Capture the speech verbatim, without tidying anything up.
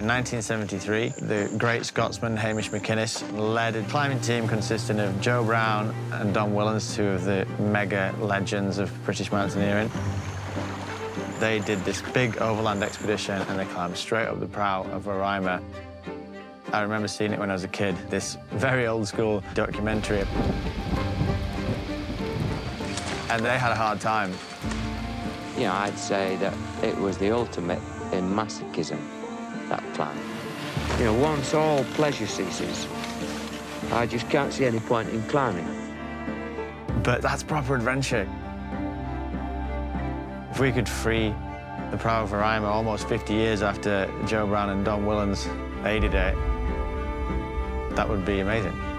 In nineteen seventy-three, the great Scotsman Hamish McInnes led a climbing team consisting of Joe Brown and Don Willans, two of the mega legends of British mountaineering. They did this big overland expedition and they climbed straight up the brow of Roraima. I remember seeing it when I was a kid, this very old school documentary. And they had a hard time. You know, I'd say that it was the ultimate in masochism, that climb. You know, once all pleasure ceases, I just can't see any point in climbing. But that's proper adventure. If we could free the brow of Roraima almost fifty years after Joe Brown and Don Willans aided it, that would be amazing.